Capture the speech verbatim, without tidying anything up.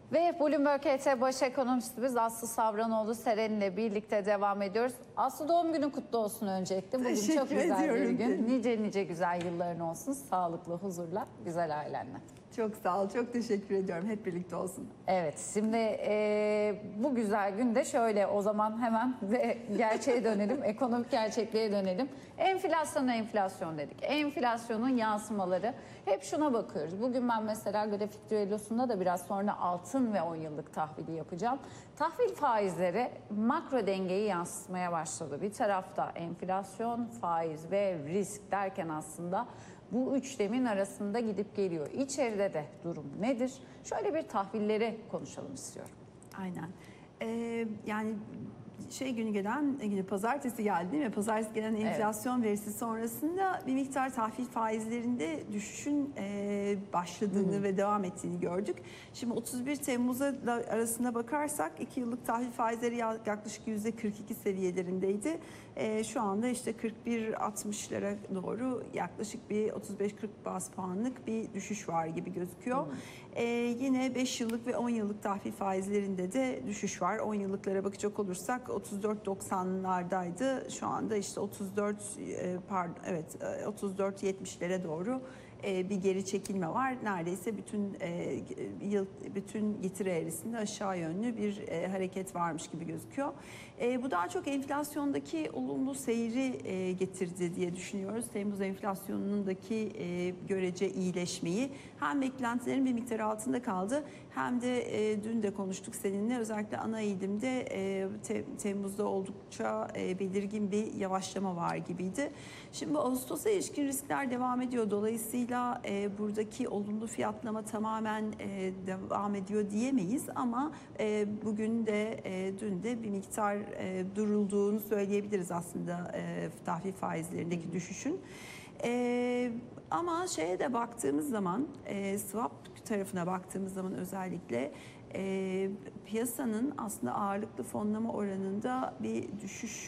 Ve Bloomberg H T baş ekonomistimiz Aslı Savranoğlu Seren ile birlikte devam ediyoruz. Aslı, doğum günün kutlu olsun öncelikle. Bugün Teşekkür çok güzel bir ediyorum. gün. Nice nice güzel yılların olsun. Sağlıklı, huzurla, güzel ailenle. Çok sağ ol, çok teşekkür ediyorum. Hep birlikte olsun. Evet, şimdi e, bu güzel günde şöyle o zaman hemen ve gerçeğe dönelim, ekonomik gerçekliğe dönelim. Enflasyon enflasyon dedik. Enflasyonun yansımaları, hep şuna bakıyoruz. Bugün ben mesela grafik düellosunda da biraz sonra altın ve on yıllık tahvili yapacağım. Tahvil faizleri makro dengeyi yansıtmaya başladı. Bir tarafta enflasyon, faiz ve risk derken aslında bu üçlemin arasında gidip geliyor. İçeride de durum nedir? Şöyle bir tahvilleri konuşalım istiyorum. Aynen. Ee, yani şey günü gelen, yine pazartesi geldi değil mi? Pazartesi gelen enflasyon evet. verisi sonrasında bir miktar tahvil faizlerinde düşüşün e, başladığını Hı. ve devam ettiğini gördük. Şimdi otuz bir Temmuz'a arasına bakarsak iki yıllık tahvil faizleri yaklaşık yüzde kırk iki seviyelerindeydi. E, şu anda işte kırk bir altmışlara doğru yaklaşık bir otuz beş kırk baz puanlık bir düşüş var gibi gözüküyor. E, yine beş yıllık ve on yıllık tahvil faizlerinde de düşüş var. on yıllıklara bakacak olursak otuz dört doksanlardaydı. Şu anda işte otuz dört pardon evet otuz dört yetmişlere doğru bir geri çekilme var. Neredeyse bütün yıl bütün getiri eğrisinde aşağı yönlü bir hareket varmış gibi gözüküyor. Bu daha çok enflasyondaki olumlu seyri getirdi diye düşünüyoruz. Temmuz enflasyonundaki görece iyileşmeyi, hem beklentilerin bir miktar altında kaldı hem de dün de konuştuk seninle, özellikle ana eğilimde Temmuz'da oldukça belirgin bir yavaşlama var gibiydi. Şimdi Ağustos'a ilişkin riskler devam ediyor. Dolayısıyla e, buradaki olumlu fiyatlama tamamen e, devam ediyor diyemeyiz ama e, bugün de e, dün de bir miktar e, durulduğunu söyleyebiliriz aslında e, tahvil faizlerindeki düşüşün. E, ama şeye de baktığımız zaman, e, swap tarafına baktığımız zaman özellikle e, piyasanın aslında ağırlıklı fonlama oranında bir düşüş